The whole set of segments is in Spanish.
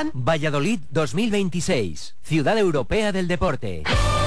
presentan Valladolid 2026, Ciudad Europea del Deporte.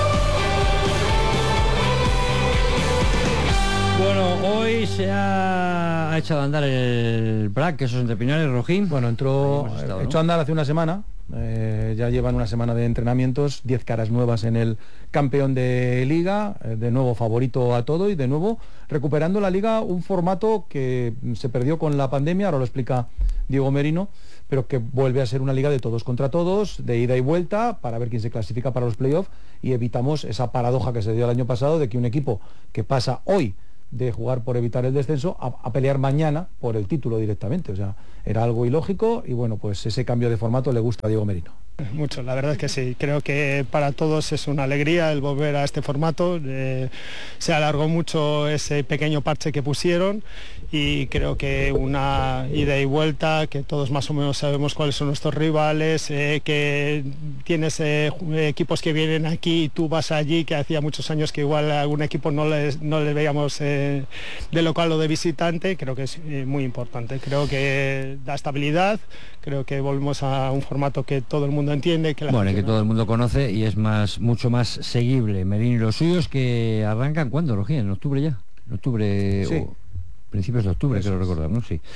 Bueno, hoy se ha echado a andar el BRAC, esos entre Pinares, Rojín. Bueno, echó a andar hace una semana. Ya llevan una semana de entrenamientos, 10 caras nuevas en el campeón de liga, de nuevo favorito a todo y de nuevo recuperando la liga, un formato que se perdió con la pandemia, ahora lo explica Diego Merino, pero que vuelve a ser una liga de todos contra todos, de ida y vuelta, para ver quién se clasifica para los playoffs, y evitamos esa paradoja que se dio el año pasado de que un equipo que pasa hoy de jugar por evitar el descenso a pelear mañana por el título directamente. O sea, era algo ilógico y bueno, pues ese cambio de formato le gusta a Diego Merino. Mucho, la verdad es que sí, creo que para todos es una alegría el volver a este formato, se alargó mucho ese pequeño parche que pusieron y creo que una ida y vuelta, que todos más o menos sabemos cuáles son nuestros rivales, que tienes equipos que vienen aquí y tú vas allí, que hacía muchos años que igual a algún equipo no les veíamos de local o de visitante, creo que es muy importante, creo que da estabilidad, creo que volvemos a un formato que todo el mundo entiende, que todo el mundo conoce y es mucho más seguible. Merino, y los suyos que arrancan ¿cuándo, Rojín? ¿En octubre ya? ¿En octubre sí. O principios de octubre, creo recordar, ¿no? Sí.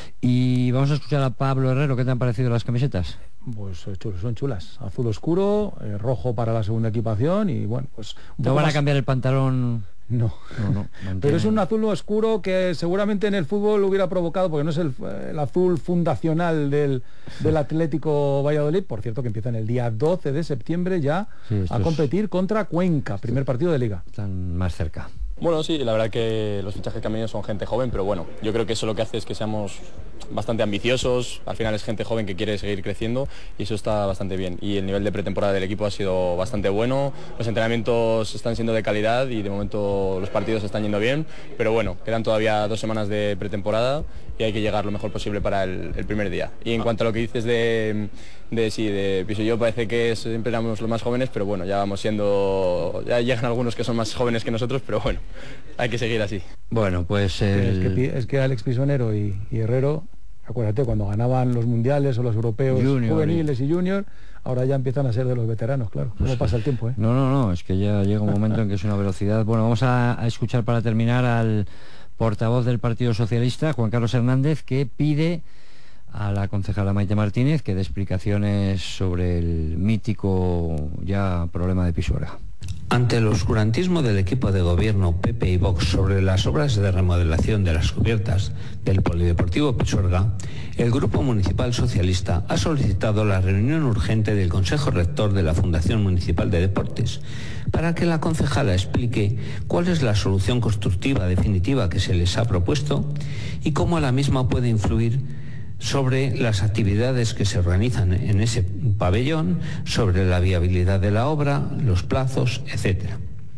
Y vamos a escuchar a Pablo Herrero. ¿Qué te han parecido las camisetas? Pues son chulas, azul oscuro, rojo para la segunda equipación y bueno, pues... ¿No van a cambiar el pantalón? No. Pero es un azul oscuro que seguramente en el fútbol hubiera provocado, porque no es el azul fundacional del Atlético Valladolid, por cierto que empiezan el día 12 de septiembre ya a competir contra Cuenca, primer partido de liga. Están más cerca. Bueno, sí, la verdad que los fichajes que han venido son gente joven, pero bueno, yo creo que eso lo que hace es que seamos bastante ambiciosos, al final es gente joven que quiere seguir creciendo y eso está bastante bien. Y el nivel de pretemporada del equipo ha sido bastante bueno, los entrenamientos están siendo de calidad y de momento los partidos están yendo bien, pero bueno, quedan todavía 2 semanas de pretemporada y hay que llegar lo mejor posible para el primer día. Y en cuanto a lo que dices de Piso y yo, parece que siempre éramos los más jóvenes, pero bueno, ya vamos siendo, ya llegan algunos que son más jóvenes que nosotros, pero bueno, hay que seguir así. Bueno, pues es que Alex Pisonero y Herrero, acuérdate, cuando ganaban los mundiales o los europeos juveniles y junior, ahora ya empiezan a ser de los veteranos, claro. ¿Cómo pasa el tiempo? No, es que ya llega un momento en que es una velocidad. Bueno, vamos a escuchar para terminar al portavoz del Partido Socialista, Juan Carlos Hernández, que pide a la concejala Maite Martínez que dé explicaciones sobre el mítico ya problema de Pisuerga. Ante el oscurantismo del equipo de gobierno PP y Vox sobre las obras de remodelación de las cubiertas del Polideportivo Pisuerga, el Grupo Municipal Socialista ha solicitado la reunión urgente del Consejo Rector de la Fundación Municipal de Deportes para que la concejala explique cuál es la solución constructiva definitiva que se les ha propuesto y cómo la misma puede influir sobre las actividades que se organizan en ese pabellón, sobre la viabilidad de la obra, los plazos, etc.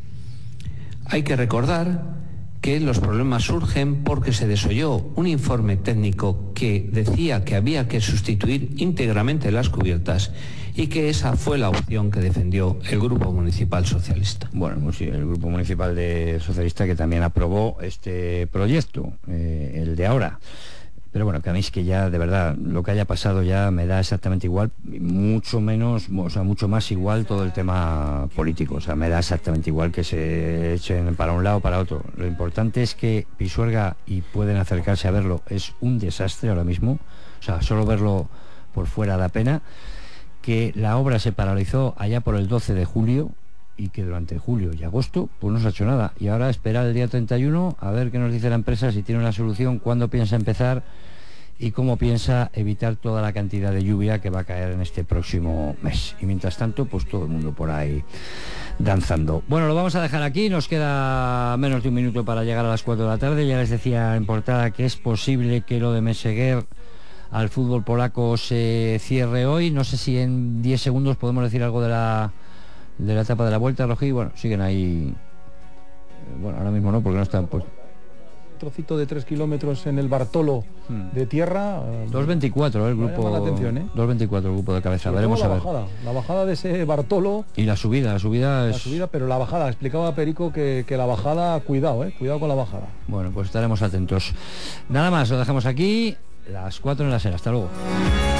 Hay que recordar que los problemas surgen porque se desoyó un informe técnico que decía que había que sustituir íntegramente las cubiertas y que esa fue la opción que defendió el Grupo Municipal Socialista. Bueno, pues sí, el Grupo Municipal Socialista que también aprobó este proyecto, el de ahora. Pero bueno, que a mí es que ya, de verdad, lo que haya pasado ya me da exactamente igual, mucho más igual todo el tema político, o sea, me da exactamente igual que se echen para un lado o para otro. Lo importante es que Pisuerga, y pueden acercarse a verlo, es un desastre ahora mismo, o sea, solo verlo por fuera da pena, que la obra se paralizó allá por el 12 de julio, y que durante julio y agosto pues no se ha hecho nada, y ahora esperar el día 31 a ver qué nos dice la empresa, si tiene una solución, cuándo piensa empezar y cómo piensa evitar toda la cantidad de lluvia que va a caer en este próximo mes. Y mientras tanto, pues todo el mundo por ahí danzando. Bueno, lo vamos a dejar aquí, nos queda menos de un minuto para llegar a las 4 de la tarde. Ya les decía en portada que es posible que lo de Meseguer al fútbol polaco se cierre hoy. No sé si en 10 segundos podemos decir algo de la etapa de la Vuelta, Rojí. Bueno, siguen ahí, bueno, ahora mismo no, porque no están, pues trocito de 3 kilómetros en el Bartolo de tierra. 2.24 el grupo. La atención, 2.24 el grupo de cabeza. Veremos a ver. La bajada de ese Bartolo. Y la subida es. La subida, pero la bajada, explicaba Perico que la bajada, cuidado con la bajada. Bueno, pues estaremos atentos. Nada más, lo dejamos aquí, las 4 en la SER. Hasta luego.